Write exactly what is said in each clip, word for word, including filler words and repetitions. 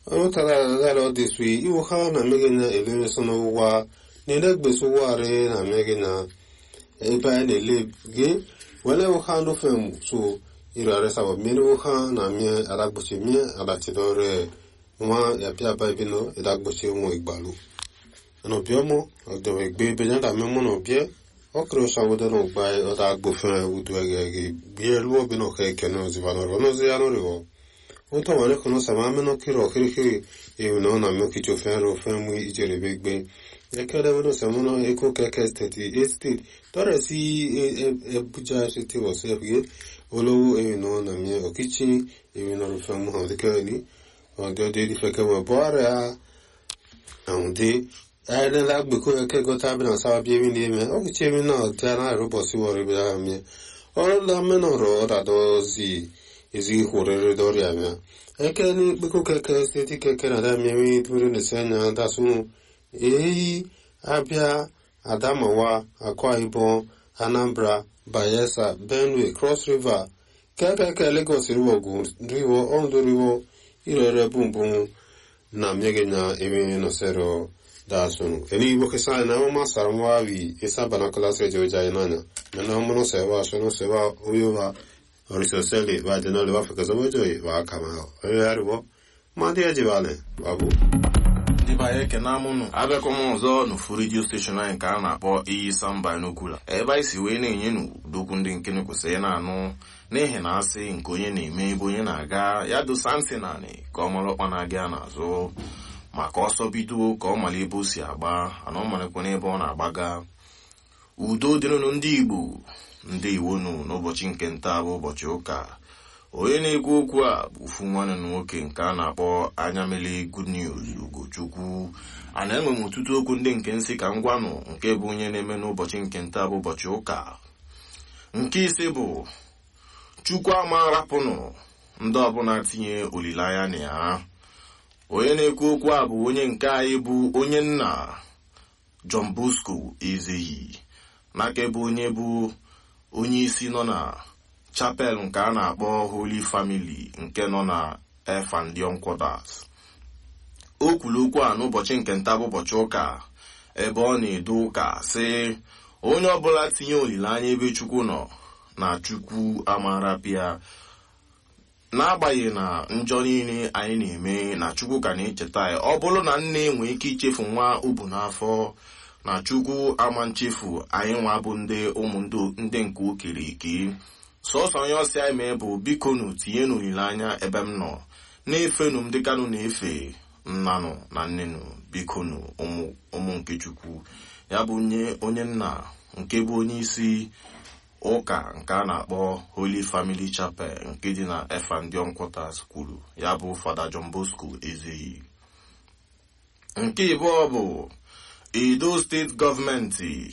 Onotara dalo this week, you have na megina elimination wa, Nedegbeso ware na megina, Eba ne live game, whenever hand of him, so iraresa wa minuha na mie adagbochi mie adatidore mwa ya pia baibino adagbochi mo igbalu. Ano biomo, odo egbe benyanda memo no bie, okro shawodo no bai adagbofen wudu ege bie luo bino keke no zivano rono ziano rivo. Oto wane kono samame no kiro kiri kiri ewu no na mio kicho fen ro fen mwi ijere begbe. Ekele wano samono eko keke steti estate. Tore si ebuja shiti wase ebge. Olo ewi no na mie okichi ewi no rufan mu hawde kani onde de di feke mo bora onde ayden la gbe ko ke go tabi na sa bi ewi ni me okichi ewi no tana robo si wori bi ha mi olo la me no ro da do zi ezi hore do ri ame ekeni gbe ko ke ke steti ke ke na da mi ewi duru ne senya da su eyi abia adamawa Akwa Ibom Anambra Bayelsa, Benue, Cross River, Keke Lagos River, River, Ondo River, Irere Bum Bum, na Megena, Emi no Sero, Dasun. Any Wokesa, Nama Saramwavi, Esa Banacola Sejo Jainana, Nanamono Seva, Shono Seva, Uyova, Orisoseli, Vadeno Africa Zojoy, Wakama, Arivo, Madia Jivale, Babu. Dibaye kenamunu abekomo ọzọ n'ofu radio station anyị ka a na-akpọ iyi samba n'okula ebe anyị si wee na-enye n'udokwu ndị nkene kwesịrị na-anụ n'ihi na asị nke onye na-eme ebe onye na-aga ya dosa ntị naanị ka ọ mara ọkpa na-aga n'azụ maka ọsọ bido ka ọ mara ebe o si agba ana ọ marakwa n'ebe ọ na-agbaga udo dịrịnụ ndị Igbo ndị Igbo nụ n'ụbọchị nke nta bụ ụbọchị ụka onye na-ekwu okwu a bụ ofu nwanne na nwoke nke a na-akpọ Anyamele Good News Ugochukwu a na-enwe m ọtụtụ okwu ndị nke nsị ka ngwanụ nke bụ onye na-eme n'ụbọchị nke nta bụ ụbọchị ụka nke ise bụ Chukwu ama rapụnụ ndị ọbụla tinye olileanya na ya. Onye na-ekwu okwu a bụ onye nke anyị bụ onye nna John Bosco Ezeyi n'aka ebe onye bụ onye isi nọ na chapel nke a na-akpọ Holy Family nke nọ na Efandion Quarters. O kwuru okwu a n'ụbọchị nke nta bụ ụbọchị ụka ebe ọ na-edo ụka sị onye ọbụla tinye olileanya ebe Chukwu nọ na Chukwu amarapịa n'agbanyeghị na njọ niile anyị na-eme na Chukwu ka na-echeta ya. Ọ bụrụ na nne enwe ike ichefu nwa ubu n'afọ na Chukwu ama nchefu anyị nwa bụ ndị ụmụ ndị nke o kere eke. Sọsọ onye ọsị anyị mee bụ biko nụ tinye n'olileanya ebe m nọ na-efenụ m dịka nụ na-efe nnanụ na nnenụ biko nụ ụmụ nke Chukwu. Ya bụ onye nna nke bụ onye isi ụka nke a na-akpọ Holy Family Chapel nke dị na Efandion Quarters kwuru ya bụ Fada John Bosco Ezeyi. Nke ịbụọ bụ Edo steeti gọọmenti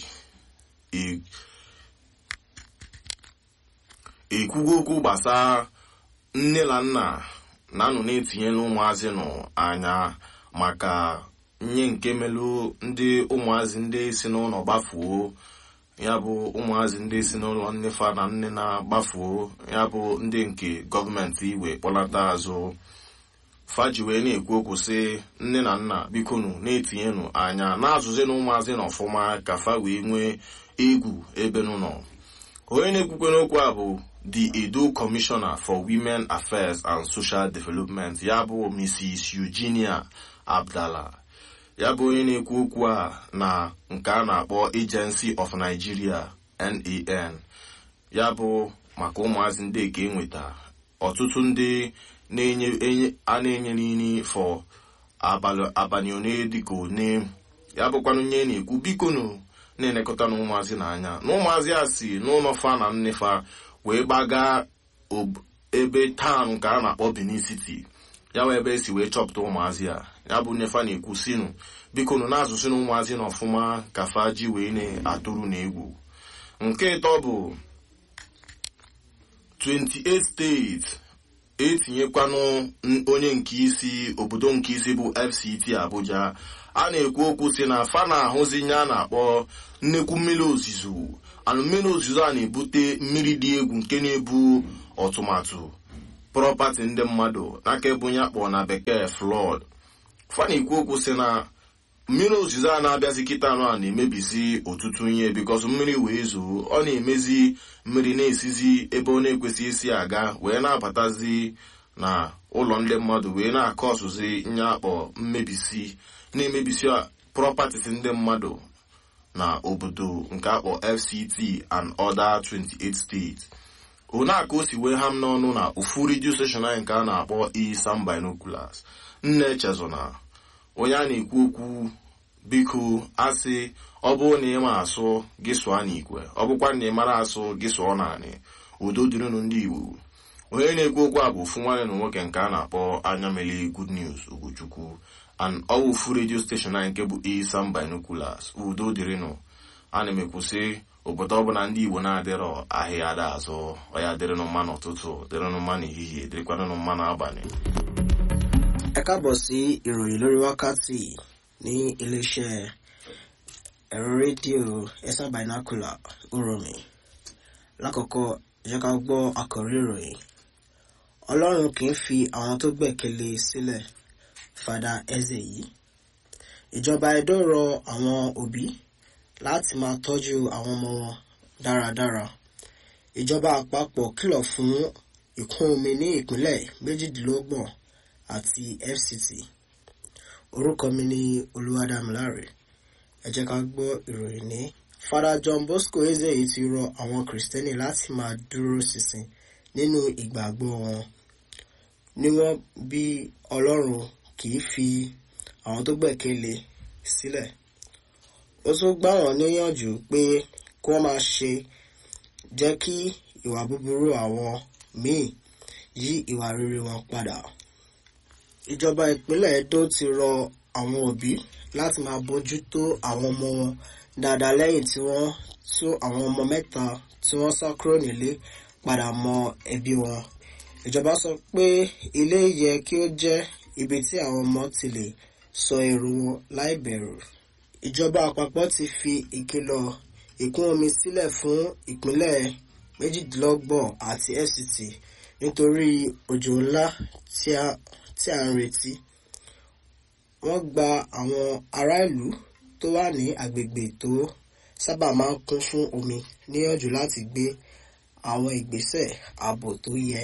ekwugo okwu gbasara nne na nna na-anụ na-etinye n'ụmụazị nọ anya maka nye nke melụ ndị ụmụazị ndị si n'ụlọ gbafuo ya bụ ụmụazị ndị si n'ụlọ nnefa na nne na-gbafuo ya bụ ndị nke gọọmenti iwe kpọlata azụ. Faji wee na-ekwu okwu sị nne na nna bikonu na-etinyenụ anya na-azụzi na ụmụazị n'ọfụma ka fa wee nwee egwu ebe nọ. Onye na-ekwukwe n'okwu a bụ the Edo Commissioner for Women Affairs and Social Development ya bụ Missus Eugenia Abdallah. Ya bụ onye na-ekwu okwu a na nke a na-akpọ Agency of Nigeria N A N ya bụ maka ụmụazị ndị eke enweta ọtụtụ ndị na-enye a na-enye n'ini for abalị one dịka one. Ya bụkwanụ nye na-ekwu bikonu na-elekọta na ụmụazị n'anya na ụmụazị a si n'ụlọ fa na nnefa wee gbaga ebe taụn nke a na-akpọ Benin City ya wee ebe esi wee chọpụta ụmụazị a. Ya bụ nnefa na-ekwu sinu bikonu na-azụsị na ụmụazị n'ọfụma ka fa ji wee na-atụrụ na egwu. Nke ịtọ bụ twenty-eight steeti etinyekwanụ onye nke isi obodo nke isi bụ F C T Abuja. A na-ekwu okwu si na fa na-ahụzi nye a na-akpọ nnekwu mmiri ozuzo anụ mmiri ozuzo a na-ebute mmiri dị egwu nke na-ebu ọtụmatụ property ndị mmadụ n'aka ebe onye akpọ na bekee flood. Fa na-ekwu okwu sị na mmiri ozuzo a na-abịazi kịta anụ a na-emebisi ọtụtụ ihe bikos mmiri wee zuo, ọ na-emezi mmiri na-esizi ebe ọ na-ekwesị isi aga wee na-abatazi na ụlọ ndị mmadụ wee na-akọ ọsụzi nye akpọ mmebisi na-emebisi properties ndị mmadụ na obodo nke akpọ F C T and other twenty-eight states. Onaka o si wee ha m n'ọnụ na ofu radio station anyị nke a na-akpọ Isam Binoculars. Nne Chezona onye a na-ekwu okwu biko asị ọ bụrụ na ị ma asụ gị sụọ n'ikwe, ọ bụkwa na ị mara asụ gị sụọ naanị. Udo dịrịnụ ndị Igbo. Onye na-ekwu okwu a bụ ofu nwanne na nwoke nke a na-akpọ Anyamele Good News Ogochukwu and ọwụ ofu radio station anyị nke bụ Isam Binoculars. Udo dịrịnụ. Ana m ekwusị obodo ọbụla ndị Igbo na-adịrọ ahịa ada azụ, ọ ya dịrịnụ mma n'ụtụtụ, dịrịnụ mma n'ehihie, dịrịkwanụ mma n'abalị. Ẹ káàbọ̀ sí ìròyìn lórí wákàtí ní iléeṣẹ́ ẹ̀rọ rédíò Isam Binocular Uromi. Lákọ̀ọ́kọ́ jẹ́ ká gbọ́ àkòrí ìròyìn. Ọlọ́run kì í fi àwọn tó gbẹ̀kẹ̀lé sílẹ̀. Fada Ezeyi. Ìjọba Edo rọ àwọn òbí láti máa tọ́jú àwọn ọmọ wọn dáradára. Ìjọba àpapọ̀ kìlọ̀ fún ìkún omi ní ìpínlẹ̀ méjìdínlọ́gbọ̀n àti F C T. Orúkọ mi ni Olúwadámiláre. Ẹ jẹ́ ká gbọ́ ìròyìn ní. Fada John Bosco Ezeyi ti rọ àwọn Kristẹni láti máa dúró ṣinṣin nínú ìgbàgbọ́ wọn. Níwọ̀n bí Ọlọ́run kì í fi àwọn tó gbẹ̀kẹ̀lé sílẹ̀. Ó tún gbà wọ́n níyànjú pé kí wọ́n máa ṣe jẹ́ kí ìwà búburú àwọn míì yí ìwà rere wọn padà. Ìjọba ìpínlẹ̀ Edo ti rọ àwọn òbí láti máa bójú tó àwọn ọmọ wọn dáadáa lẹ́yìn tí wọ́n tú àwọn ọmọ mẹ́ta tí wọ́n sá kúrò nílé padà mọ ẹbí wọn. Ìjọba sọ pé ilé yẹ kí ó jẹ́ ibi tí àwọn ọmọ ti lè sọ èrò wọn láì bẹ̀rù. Ìjọba àpapọ̀ ti fi ìkìlọ̀ ìkún omi sílẹ̀ fún ìpínlẹ̀ méjìdínlọ́gbọ̀n àti F C T nítorí òjò ńlá tí a tí a ń retí. Wọ́n gba àwọn ará ìlú tó wà ní agbègbè tó sábà máa ń kún fún omi níyànjú láti gbé àwọn ìgbésẹ̀ ààbò tó yẹ.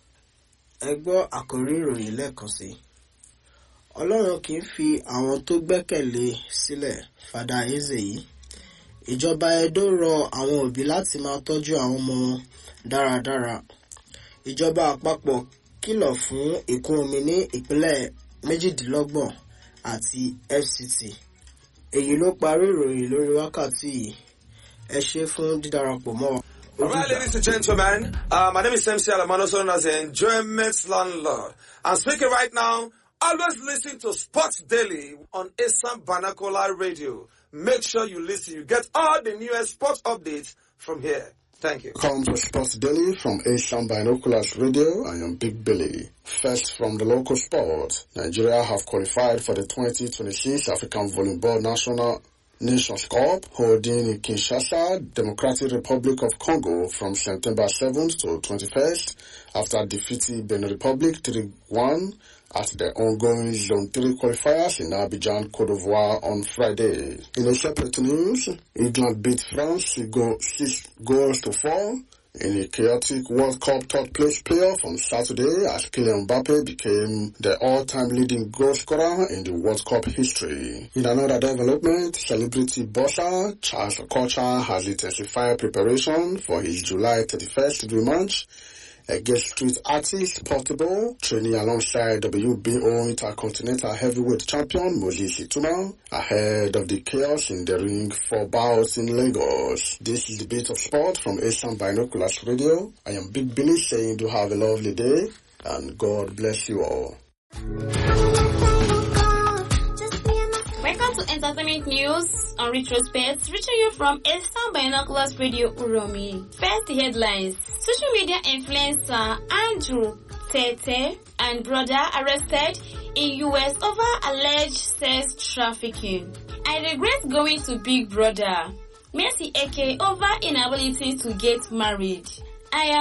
Ẹ gbọ́ àkòrí ìròyìn lẹ́ẹ̀kan sí. Ọlọ́run kì í fi àwọn tó gbẹ́kẹ̀lé sílẹ̀. Fada Ezeyi. Ìjọba Edo rọ àwọn òbí láti máa tọ́jú àwọn ọmọ wọn dáradára. Ìjọba àpapọ̀ kìlọ̀ fún ìkún omi ní ìpínlẹ̀ méjìdínlọ́gbọ̀n àti F C T. Èyí ló parí ìròyìn lórí wákàtí yìí. Ẹ ṣé fún dídarapọ̀ mọ́ wa. All right, ladies and gentlemen, uh, my name is M C Alamano, known as the Enjoyment Landlord. I'm speaking right now. Always listen to Sports Daily on Isam Binocular Radio. Make sure you listen. You get all the newest sports updates from here. Thank you. Comes to Sports Daily from Isam Binoculars Radio. I am Big Billy. First from the local sport. Nigeria have qualified for the twenty twenty-six African Volleyball National Nations Cup holding in Kinshasa, Democratic Republic of Congo from September seventh to twenty-first after defeating Benin Republic three one at the ongoing Zone three qualifiers in Abidjan, Cote d'Ivoire on Friday. In a separate news, England beat France six goals to four in a chaotic World Cup third place playoff on Saturday as Kylian Mbappe became the all-time leading goal scorer in the World Cup history. In another development, celebrity boxer Charles Okocha has intensified preparation for his July thirty-first rematch against street artist Portable, training alongside W B O Intercontinental Heavyweight Champion Moses Ituma ahead of the chaos in the ring for bouts in Lagos. This is the Bit of Sport from Isam Binoculars Radio. I am Big Billy saying do have a lovely day and God bless you all. Welcome to Entertainment News on Retrospect, reaching you from Isam Binoculars Radio Uromi. First, the headlines. Social media influencer Andrew Tete and brother arrested in U S over alleged sex trafficking. I regret going to Big Brother. Mercy Eke over inability to get married. I am